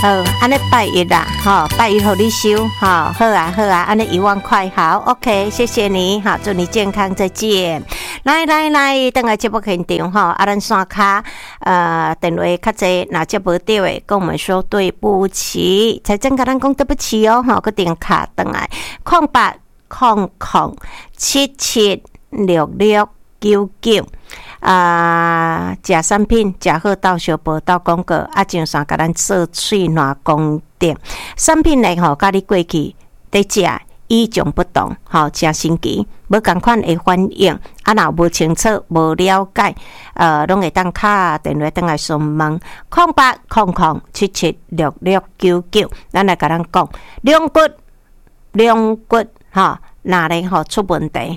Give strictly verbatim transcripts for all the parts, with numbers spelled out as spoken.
好，安尼拜一啦，哈，拜一互你收，哈，好啊，好啊，安尼一万块，好 ，OK， 谢谢你，好，祝你健康，再见。来来来，等下节目现场哈，啊，咱线卡呃电话较济，若接无到的，跟我们说对不起，财政甲咱讲对不起哦，哈，个电卡等来空八空空七七六六九九。啊，食产品食好到小报到广告，啊，上山甲咱做喙暖功德。产品呢吼，甲你过去在食与众不同，吼，真神奇，无共款的反应。啊，若无清楚、无了解，呃，拢会当敲电话登来询问，空八空空七七六六九九，咱来甲咱讲，两骨两骨吼，哪里吼出问题，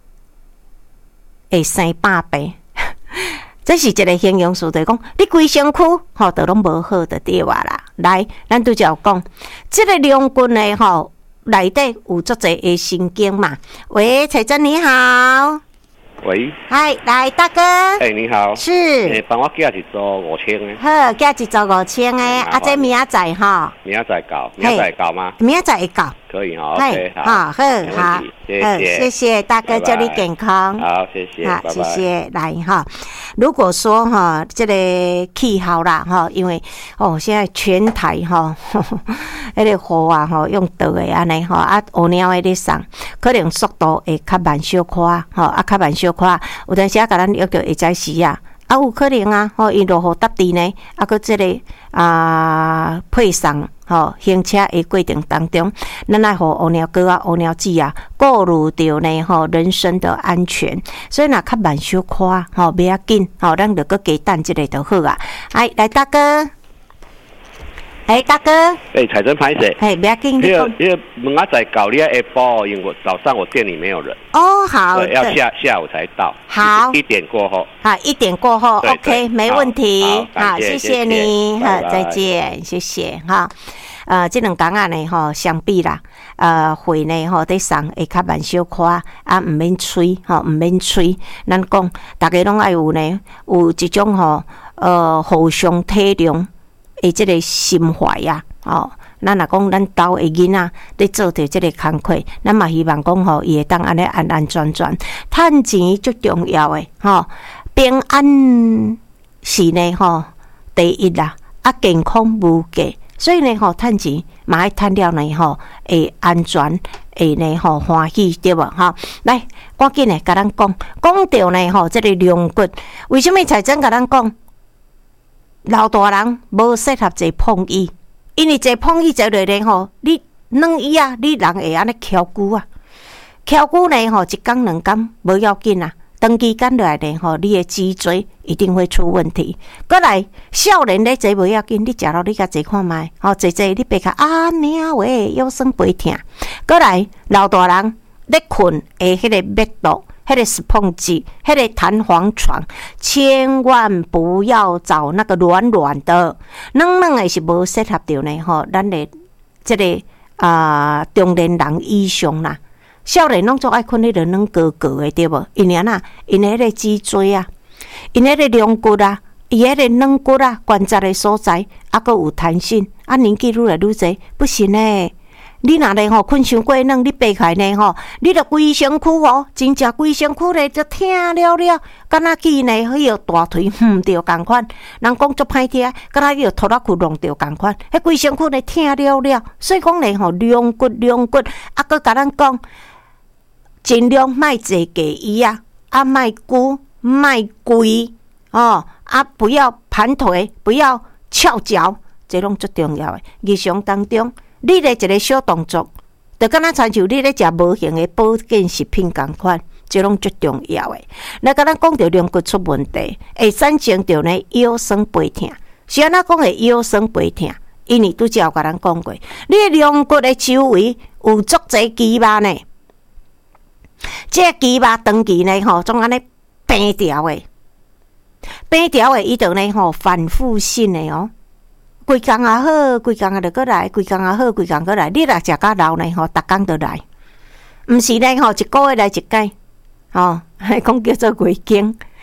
会生百病。这是一个形容词，就是讲你规身躯吼都拢无好的对话啦。来，咱拄则有讲，这个两骨呢吼内底有足侪的神经嘛。喂，彩珍你好。 喂， 嗨，来大哥。 哎、欸，你好。 是。 诶，帮我寄一组五千的。 好，寄一组五千的，啊，这明仔载吼。 明仔载搞，明仔载搞吗？ 明仔载会搞。 可以哈 ，OK， 好， 好，好，好， 谢谢， 谢谢大哥，祝你健康。 好，谢谢， 好，谢谢，来哈。如果说哈，这个气候啦哈，因为哦，现在全台哈，那个雨啊哈，用倒的安尼哈，啊，乌鸟的咧送，可能速度会较慢小可，吼，啊，较慢小可，有阵时啊，甲咱约着会早时啊。啊，有可能啊，吼，因落雨搭地呢，啊，搁即个啊配送吼行车的过程当中，咱爱互乌鸟哥啊、乌鸟子啊，顾虑到呢吼人身的安全，所以若较慢小可吼，不要紧，吼，咱就搁加等一下就好啊。哎，来大哥。哎、欸，大哥， 哎、欸，彩珍拍谁？ 哎，不要紧， 因为因为明仔载搞你下晡，因为我早上我店里没有人。 哦，好， 要下下午才到。 好， 一点过后。 好，一点过后 ，OK， 没问题。 好， 好谢谢你，好，再见，谢谢哈。呃，这两工仔呢，吼，相比啦，呃，会呢，吼，得送会较慢小可，啊，唔免催，吼，唔免催。咱讲，大家拢爱有呢，有一种吼，呃，互相体谅。诶，即个心怀呀，哦，咱若讲咱兜的囡仔咧做着即个工课，咱嘛希望讲吼，伊会当安尼安安全全，趁钱最重要诶，吼，平安是呢吼第一啦，啊健康无价，所以呢吼趁钱嘛爱趁了呢吼，会安全，会呢吼欢喜对无吼？来，赶紧诶，甲咱讲，讲到呢吼，即个龙骨，为什么财政甲咱讲？老大人无适合坐碰椅，因为坐碰椅坐落来吼，你软椅啊，你人会安尼翘久啊，翘久呢吼，一工两工无要紧啊，长期间落来呢吼，你的脊椎一定会出问题。过来，少年咧坐无要紧，你食落你甲坐看觅，吼坐坐你别卡啊命喂，腰酸背痛。过来，老大人咧困诶，迄个密度。迄个是碰击，迄个弹簧床，千万不要找那个软软的，软软的是无适合着呢吼。咱的这个啊、呃、中年人以上啦，少年拢做爱困迄个软高高的对无？因为呐，因迄个脊椎啊，因迄个龙骨啊，伊迄个软骨啊，关节的所在啊，阁有弹性啊，年纪愈来愈侪，不行诶。你若咧吼困伤过软，你爬起来呢吼，你着规身躯哦，真正规身躯咧就疼了了，敢若去呢迄个大腿哼着共款，人讲足歹听，敢若迄个拖拉裤弄着共款，迄规身躯咧疼了了，所以讲咧吼，两骨两骨，啊，佮甲咱讲，尽量莫坐架椅啊，啊，莫久莫跪哦，啊，不要盘腿，不要翘脚，这拢最重要诶，日常当中。你咧一个小动作，就敢若亲像你咧食无形的保健食品共款，这拢最重要诶。那敢若讲到两骨出问题，会产生着呢腰酸背痛。是安怎讲会腰酸背痛？因为拄则有甲咱讲过，你的两骨的周围有足侪肌肉呢，这个肌肉长期呢吼，总安尼平调诶，平调诶，伊就呢吼反复性诶哦。规工也好，规工也就过来，规工也好，规工过来。你若食甲老呢吼，逐工就来，毋是呢吼，一个月来一届，吼，讲叫做月经。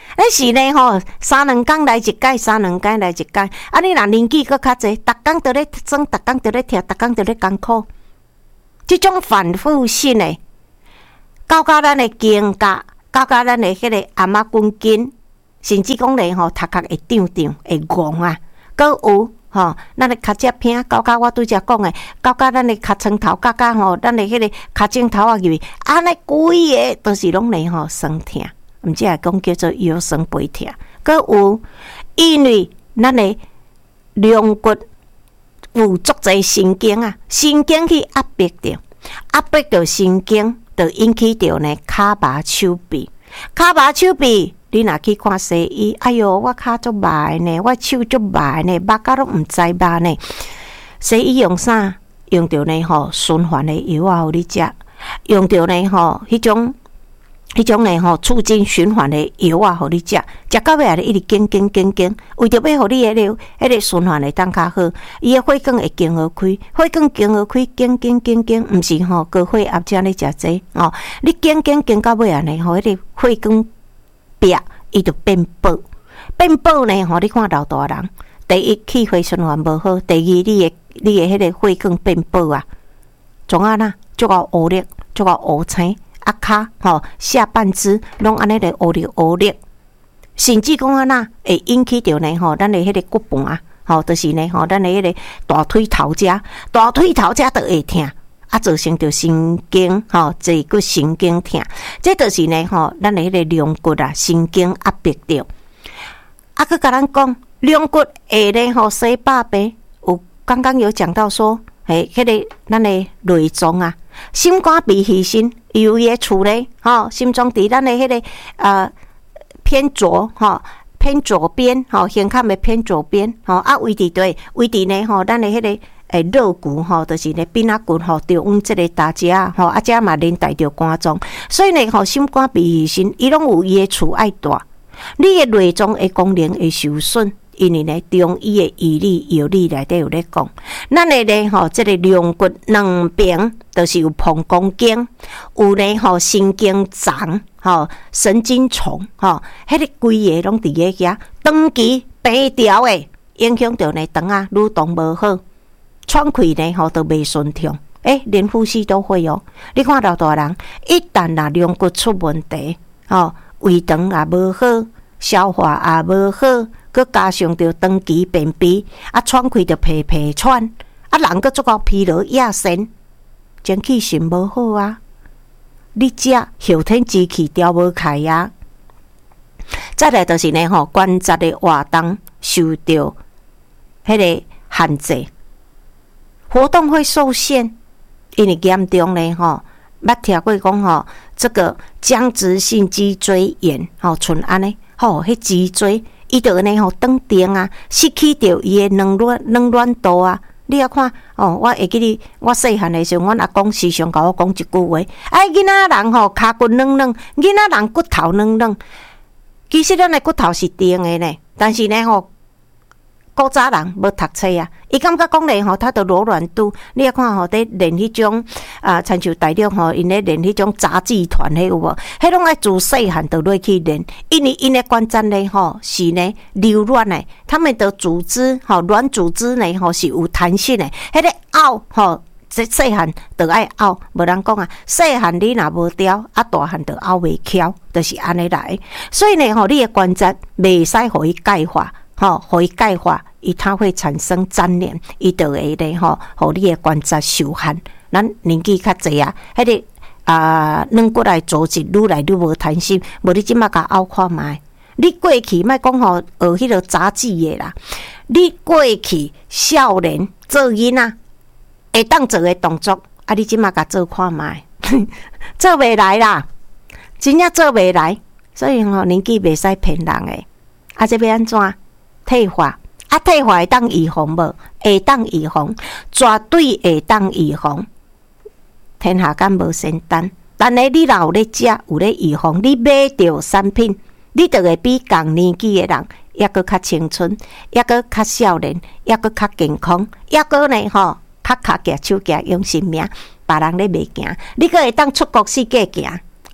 迄时呢吼，三两工来一届，三两工来一届。啊，你若年纪搁较济，逐工都咧装，逐工都咧听，逐工都咧艰苦。即种反复性的，搞到咱的经甲，搞到咱的迄个阿妈滚筋，甚至讲咧吼，头壳会胀胀，会戆啊，搁有。吼，咱的脚趾片，搞到我拄则讲的，搞到咱的脚床头，搞到吼，咱的迄个脚趾头啊入去，安尼规个都是拢咧吼酸痛，毋只系讲叫做腰酸背痛，搁有因为咱的龙骨有足侪神经啊，神经去压迫着，压迫着神经，就引起着呢骹麻手臂，骹麻手臂。你若去看西医，哎哟，我骹足麻呢，我手足麻呢，麻甲拢毋知麻呢。西医用啥？用着呢吼循环的药啊，互你食；用着呢吼迄种、迄种呢吼促进循环的药啊，互你食。食到尾啊，一直经经经经，为着要互你迄个、迄个循环会当较好，伊的血管会经好开，血管经好开，经经经经，毋是吼高血压才咧食这哦。你经经经到尾啊呢，吼迄个血管。壁伊就变薄，变薄呢？吼，你看老大人，第一气血循环无好，第二你的你的迄个血管变薄啊，总啊呐，足够乌力，足够乌青，啊骹吼下半肢拢安尼咧乌力乌力，甚至讲啊呐会引起着呢吼，咱的迄个骨盘，吼，就是呢吼，咱的迄个大腿头遮，大腿头遮都会痛。啊，造成着神经吼，坐骨神经痛，这就是呢吼，咱的迄个龙骨啊，神经压迫着。啊，佮甲咱讲，龙骨下呢吼，洗百病，有刚刚有讲到说，嘿，迄、那个咱的内脏啊，心肝脾肺肾，有伊的处咧，吼，心脏伫咱的迄、那个呃偏左吼。偏左边，吼，胸腔的偏左边，吼，啊，位伫对，位伫呢，吼，咱的迄个诶肋骨，吼，就是呢鼻仔骨，吼，着往即个大只啊，吼，啊，遮嘛连带着肝脏，所以呢，吼，心肝脾肺肾，伊拢有伊的厝爱大，你的内脏的功能会受损。因为呢，中医的医理药理内底有咧讲，咱的呢吼，即、这个龙骨两边就是有膀胱经，有呢吼神经丛，吼神经丛，吼，迄个规个拢伫个遐，长期平调的，影响到呢肠啊蠕动无好，喘气呢吼都袂顺畅，诶、欸，连呼吸都会哦。你看老大人，一旦若龙骨出问题，吼胃肠也无好，消化也无好。佮加上着长期便秘，啊喘气着皮皮喘，啊人佮足够疲劳亚神，精气神无好啊！你食后天之气调无开啊！再来就是呢吼，关节的活动受到迄个限制，活动会受限，因为严重呢吼，捌听过讲吼，这个僵直性脊椎炎，吼像安尼，吼迄脊椎。伊就呢吼断电啊，失去着伊的软软软软度啊。你要看哦，我会记哩，我细汉的时候，阮阿公时常甲我讲一句话：哎，囡仔人吼骹骨软软，囡仔人骨头软软。其实咱的骨头是硬的呢，但是呢吼，古早人无读册啊，伊感觉讲咧吼，它的柔软度，你要看吼，伫练迄种啊，亲像大陆吼，因咧练迄种杂技团，迄有无？迄拢爱自细汉就落去练，因为因的关节呢吼是呢柔软的，他们的组织吼软组织呢吼是有弹性的，迄个拗吼。这细汉就爱拗，无人讲啊。细汉你若无调，啊大汉就拗袂翘，就是安尼来。所以呢，吼，你的关节袂使互伊钙化，吼，互伊钙化，伊它会产生粘连，伊就会呢，吼，互你的关节受限。咱年纪较济啊，迄个啊软骨来组织愈来愈无弹性，无你即马甲拗看卖。你过去莫讲吼学迄个杂技的啦，你过去少年做囡仔。会当做的动作，啊！你即马甲做看卖，做袂来啦，真正做袂来。所以吼，年纪袂使骗人诶。啊，这要安怎退化？啊，退化会当预防无？会当预防，绝对会当预防。天下间无仙丹，但是你若有咧食，有咧预防，你买着产品，你就会比共年纪诶人抑阁较青春，抑阁较少年，抑阁较健康，抑阁呢吼。较脚举手举用性命，别人咧袂行，你阁会当出国世界行，啊！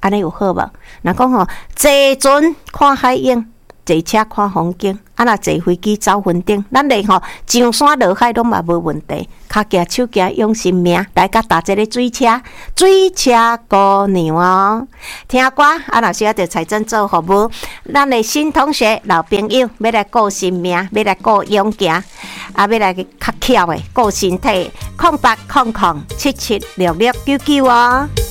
安尼有好无？若讲吼，坐船看海影，坐车看风景，啊若坐飞机走云顶，咱咧吼上山落海拢嘛无问题。脚行手行用生命，来甲搭一个水车，水车姑娘哦，听歌啊！若需要着财政做服务，咱的新同学、老朋友要来顾生命，要来顾勇行，啊，要来较巧的顾身体，空八空空七七六六九九哦。